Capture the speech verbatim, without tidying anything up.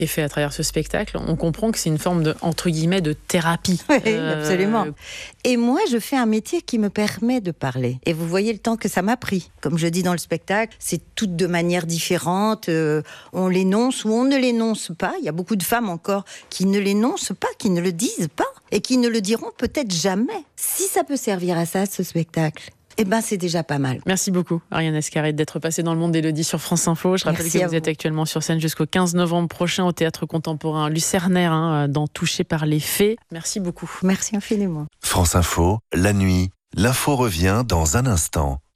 est fait à travers ce spectacle, on comprend que c'est une forme de, entre guillemets, de thérapie. Oui, Euh, absolument. Et moi, je fais un métier qui me permet de parler. Et vous voyez le temps que ça m'a pris. Comme je dis dans le spectacle, c'est toutes de manière différente. Euh, on l'énonce ou on ne l'énonce pas. Il y a beaucoup de femmes encore qui ne l'énoncent pas, qui ne le disent pas et qui ne le diront peut-être jamais. Si ça peut servir à ça, ce spectacle, eh ben, c'est déjà pas mal. Merci beaucoup, Ariane Escarret, d'être passée dans le monde d'Élodie sur France Info. Je rappelle Merci que à vous êtes vous. actuellement sur scène jusqu'au quinze novembre prochain au Théâtre Contemporain Lucernaire, hein, dans Touché par les faits. Merci beaucoup. Merci infiniment. France Info, la nuit, l'info revient dans un instant.